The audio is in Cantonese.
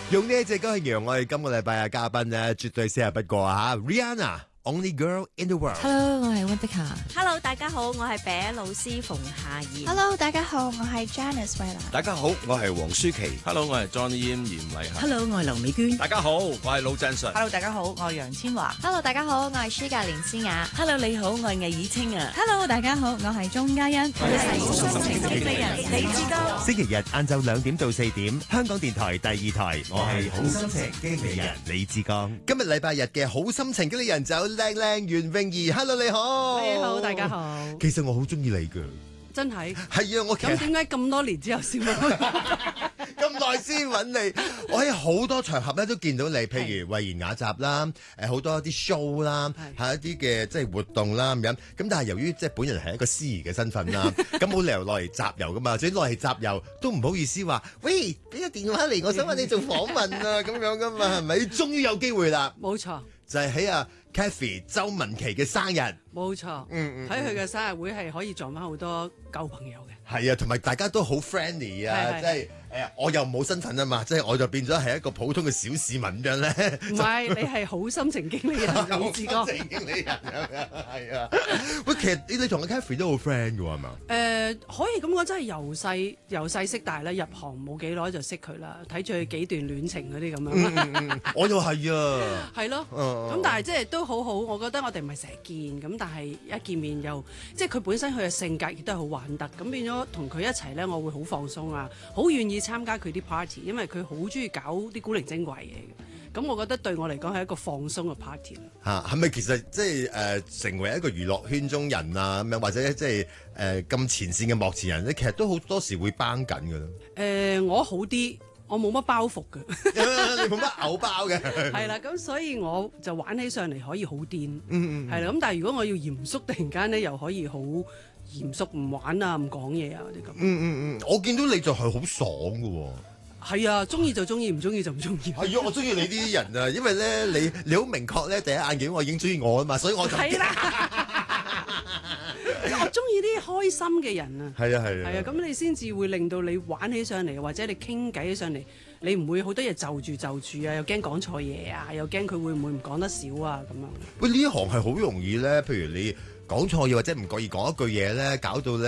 用呢一隻歌去讓我哋今個禮拜嘅嘉賓咧，絕對適合不過啊 ！Rihanna。Only Girl in the World。 Hello， 我係溫迪卡。 Hello， 大家好，我係餅老師馮夏妍。 Hello， 大家好，我係 Janice 衛蘭。 大家好，我係黃舒淇。 Hello， 我係 Johnny Yim 嚴偉恒。 Hello， 我係劉美娟。 大家好，我係魯振順。 Hello， 大家好，我係楊千嬅。 Hello， 大家好，我係舒格連詩雅。 Hello， 你好，我係魏以清啊。 Hello， 大家好，我係鐘嘉欣。我哋係好心情經理人李志剛。 星期日晏晝2點到4點，香港電台第2台，我係好心情經理人李志剛。今日禮拜日嘅好心情經理人就靚靚袁詠儀 ，Hello 你好。 你好，大家好。 其實我好中意你㗎。 真係？ 係啊，我其實咁點解咁多年之後先揾咁耐先揾你？我喺好多場合咧都見到你，譬如慧妍雅集啦，好多啲 show 啦，係一啲嘅即係活動啦咁樣。咁但係由於即係本人係一個司儀嘅身份啦，咁冇理由落嚟集郵噶嘛，所以落嚟集郵都唔好意思話，喂，俾個電話嚟，我想揾你做訪問啊咁樣噶嘛，係咪？終於有機會啦！ 冇錯， 就係喺阿 Kathy 周文琪嘅生日。 冇錯，喺佢嘅生日會係可以撞翻好多舊朋友嘅。 係啊，同埋大家都好 friendly 啊，即係我又冇身份啊嘛，即係我就變咗係一個普通嘅小市民咁樣咧。 唔係，你係好心情經理人李志剛。 好心情經理人係啊。喂，其實你同阿 Kathy 都好 friend 嘅喎，係嘛？ 可以咁講，真係由細識大啦，入行冇幾耐就識佢啦，睇住佢幾段戀情嗰啲咁樣。 我又係啊。 係咯。咁但係即係都好好，我覺得我哋唔係成日見咁，但係一見面又即係佢本身佢嘅性格亦都係好玩得，咁變咗同佢一齊咧，我會好放鬆啊，好願意參加佢啲 party， 因為佢好中意搞啲古靈精怪嘢嘅，咁我覺得對我嚟講係一個放鬆嘅 party 啦。 係咪其實即係成為一個娛樂圈中人啊咁樣，或者即係咁前線嘅幕前人咧，其實都好多時會幫緊㗎啦。 我好啲。我冇乜包袱嘅， 你冇乜偶包嘅， 係啦，咁所以我就玩起上嚟可以好癲，係啦，咁但係如果我要嚴肅，突然間咧又可以好嚴肅，唔玩啊，唔講嘢啊嗰啲咁。 我見到你就係好爽㗎喎。 係啊，中意就中意，唔中意就唔中意。 係啊，我中意你呢啲人啊，因為咧你好明確咧，第一眼見我已經中意我啊嘛，所以我就係啦。我中意啲開心嘅人啊， 係啊， 咁你先至會令到你玩起上嚟，或者你傾偈起上嚟，你唔會好多嘢就住啊，又驚講錯嘢啊，又驚佢會唔會唔講得少啊咁樣。 喂，呢一行係好容易咧，譬如你講錯嘢或者唔覺意講一句嘢咧，搞到咧。